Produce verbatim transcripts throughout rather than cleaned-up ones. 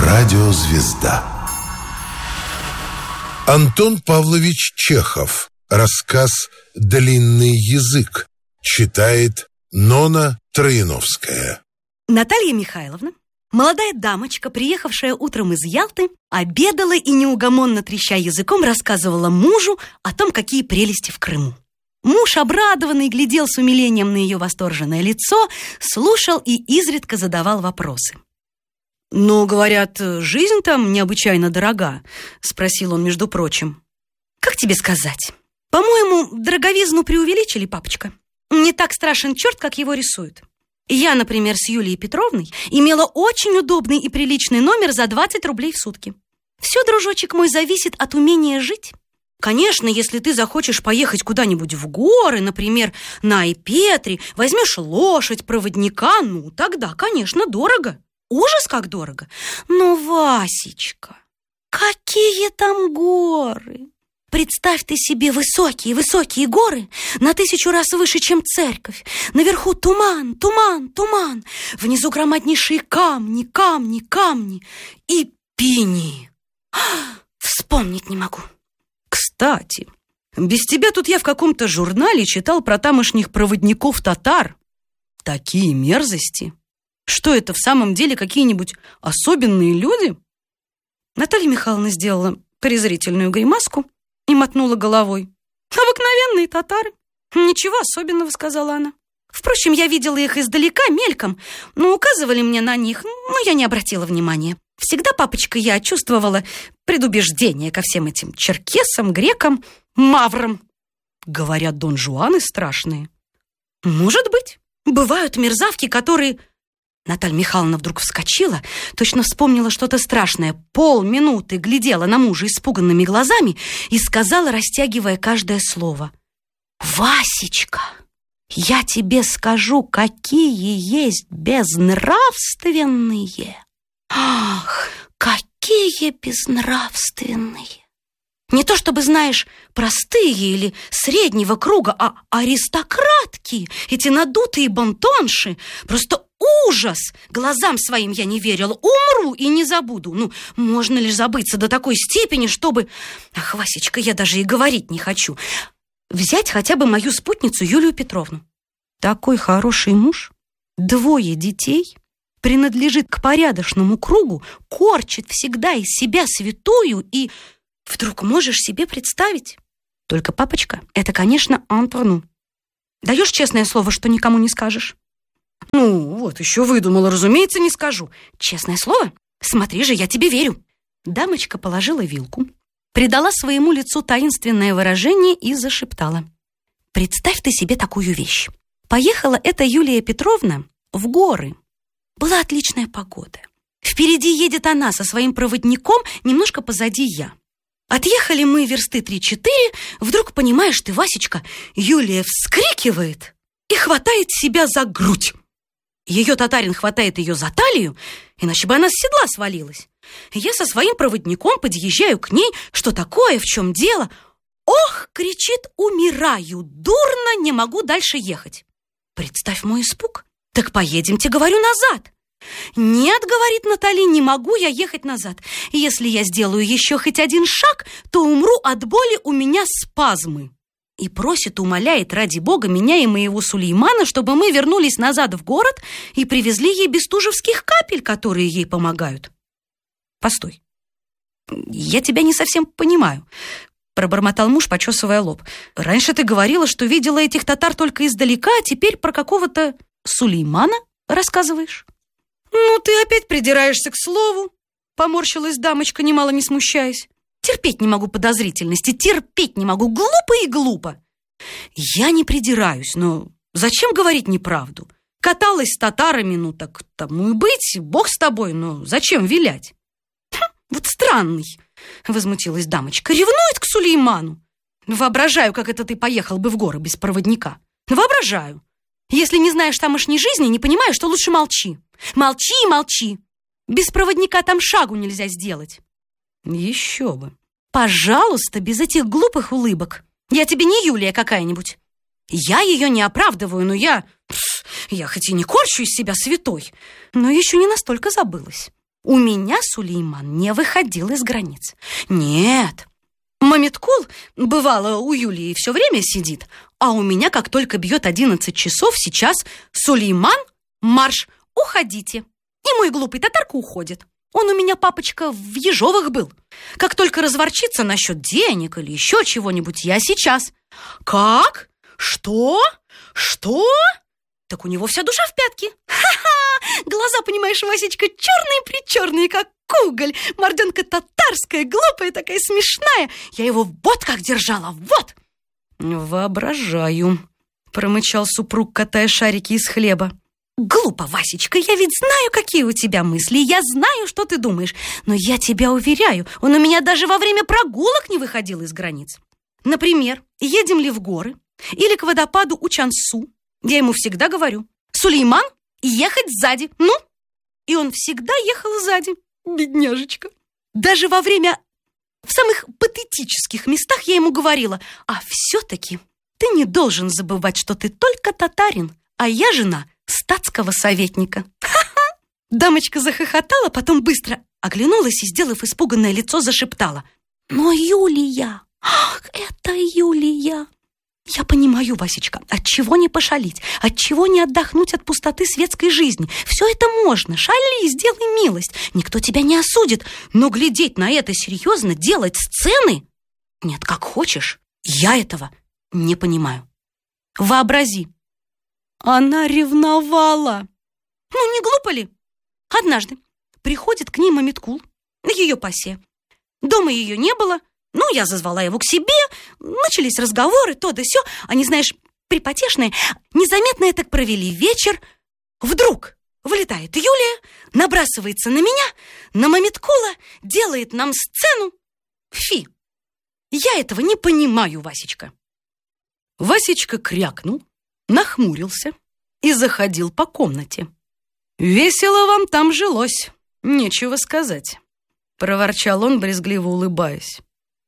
Радиозвезда. Антон Павлович Чехов. Рассказ «Длинный язык». Читает Нона Троиновская. Наталья Михайловна, молодая дамочка, приехавшая утром из Ялты, обедала и неугомонно треща языком рассказывала мужу о том, какие прелести в Крыму. Муж, обрадованный, глядел с умилением на ее восторженное лицо, слушал и изредка задавал вопросы. «Ну, говорят, жизнь там необычайно дорога», — спросил он, между прочим. «Как тебе сказать? По-моему, дороговизну преувеличили, папочка. Не так страшен черт, как его рисуют. Я, например, с Юлией Петровной имела очень удобный и приличный номер за двадцать рублей в сутки. Все, дружочек мой, зависит от умения жить. Конечно, если ты захочешь поехать куда-нибудь в горы, например, на Айпетри, возьмешь лошадь, проводника, ну, тогда, конечно, дорого. Ужас, как дорого. Но, Васечка, какие там горы! Представь ты себе высокие-высокие горы на тысячу раз выше, чем церковь. Наверху туман, туман, туман. Внизу громаднейшие камни, камни, камни и пини. Вспомнить не могу. Кстати, без тебя тут я в каком-то журнале читал про тамошних проводников-татар. Такие мерзости. Что это, в самом деле какие-нибудь особенные люди? Наталья Михайловна сделала презрительную гримаску и мотнула головой. Обыкновенные татары. Ничего особенного, сказала она. Впрочем, я видела их издалека, мельком, но указывали мне на них, но я не обратила внимания. Всегда, папочка, я чувствовала предубеждение ко всем этим черкесам, грекам, маврам. Говорят, дон Жуаны страшные. Может быть. Бывают мерзавки, которые... Наталья Михайловна вдруг вскочила, точно вспомнила что-то страшное, полминуты глядела на мужа испуганными глазами и сказала, растягивая каждое слово: «Васечка, я тебе скажу, какие есть безнравственные! Ах, какие безнравственные! Не то чтобы, знаешь, простые или среднего круга, а аристократки, эти надутые бонтонши, просто ужас! Глазам своим я не верила, умру и не забуду. Ну, можно ли забыться до такой степени, чтобы... Ах, Васечка, я даже и говорить не хочу. Взять хотя бы мою спутницу Юлию Петровну. Такой хороший муж, двое детей, принадлежит к порядочному кругу, корчит всегда из себя святую и... Вдруг можешь себе представить? Только, папочка, это, конечно, entre nous. Даешь честное слово, что никому не скажешь? Ну, вот еще выдумала, разумеется, не скажу. Честное слово? Смотри же, я тебе верю. Дамочка положила вилку, придала своему лицу таинственное выражение и зашептала. Представь ты себе такую вещь. Поехала эта Юлия Петровна в горы. Была отличная погода. Впереди едет она со своим проводником, немножко позади я. Отъехали мы версты три-четыре, вдруг, понимаешь ты, Васечка, Юлия вскрикивает и хватает себя за грудь. Ее татарин хватает ее за талию, иначе бы она с седла свалилась. Я со своим проводником подъезжаю к ней, что такое, в чем дело? Ох, кричит, умираю, дурно, не могу дальше ехать. Представь мой испуг. Так поедемте, говорю, назад. «Нет, — говорит Наталья, — не могу я ехать назад. Если я сделаю еще хоть один шаг, то умру от боли, у меня спазмы». И просит, умоляет, ради бога, меня и моего Сулеймана, чтобы мы вернулись назад в город и привезли ей бестужевских капель, которые ей помогают. «Постой, я тебя не совсем понимаю», — пробормотал муж, почесывая лоб. «Раньше ты говорила, что видела этих татар только издалека, а теперь про какого-то Сулеймана рассказываешь». «Ну, ты опять придираешься к слову», — поморщилась дамочка, немало не смущаясь. «Терпеть не могу подозрительности, терпеть не могу, глупо и глупо». «Я не придираюсь, но зачем говорить неправду? Каталась с татарами, ну так тому и быть, бог с тобой, но зачем вилять?» «Хм, вот странный», — возмутилась дамочка, — «ревнует к Сулейману. Воображаю, как это ты поехал бы в горы без проводника. Воображаю. Если не знаешь тамошней жизни, не понимаешь, что лучше молчи. Молчи и молчи. Без проводника там шагу нельзя сделать». «Еще бы». «Пожалуйста, без этих глупых улыбок. Я тебе не Юлия какая-нибудь. Я ее не оправдываю, но я... Я хоть и не корчу из себя святой, но еще не настолько забылась. У меня Сулейман не выходил из границ. Нет, Мамиткул, бывало, у Юлии все время сидит, а у меня, как только бьет одиннадцать часов, сейчас Сулейман, марш, уходите. И мой глупый татарка уходит. Он у меня, папочка, в Ежовых был. Как только разворчится насчет денег или еще чего-нибудь, я сейчас. Как? Что? Что? Так у него вся душа в пятки. Ха-ха! Глаза, понимаешь, Васечка, черные-причерные, как уголь. Морденка татарская, глупая такая, смешная. Я его вот как держала, вот. Воображаю, промычал супруг, катая шарики из хлеба. Глупо, Васечка, я ведь знаю, какие у тебя мысли. Я знаю, что ты думаешь. Но я тебя уверяю, он у меня даже во время прогулок не выходил из границ. Например, едем ли в горы или к водопаду Учансу. Я ему всегда говорю: Сулейман, ехать сзади. Ну? И он всегда ехал сзади. Бедняжечка. Даже во время... В самых патетических местах я ему говорила: а все-таки ты не должен забывать, что ты только татарин, а я жена статского советника. Ха-ха! Дамочка захохотала, потом быстро оглянулась и, сделав испуганное лицо, зашептала: но Юлия, ах, это Юлия! Я понимаю, Васечка, отчего не пошалить, отчего не отдохнуть от пустоты светской жизни. Все это можно, шали, сделай милость, никто тебя не осудит. Но глядеть на это серьезно, делать сцены? Нет, как хочешь, я этого не понимаю. Вообрази, она ревновала. Ну, не глупо ли? Однажды приходит к ней Мамиткул, ее пассия. Дома ее не было. Ну, я зазвала его к себе. Начались разговоры, то да сё. Они, знаешь, припотешные. Незаметно так провели вечер. Вдруг вылетает Юлия, набрасывается на меня, на Мамиткула, делает нам сцену. Фи! Я этого не понимаю, Васечка. Васечка крякнул, нахмурился и заходил по комнате. «Весело вам там жилось, нечего сказать», — проворчал он, брезгливо улыбаясь.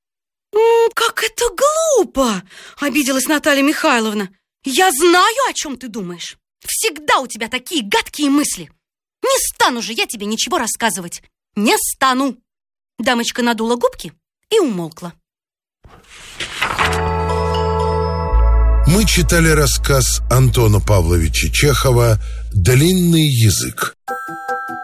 «Как это глупо!» — обиделась Наталья Михайловна. «Я знаю, о чем ты думаешь. Всегда у тебя такие гадкие мысли. Не стану же я тебе ничего рассказывать. Не стану!» Дамочка надула губки и умолкла. Мы читали рассказ Антона Павловича Чехова «Длинный язык».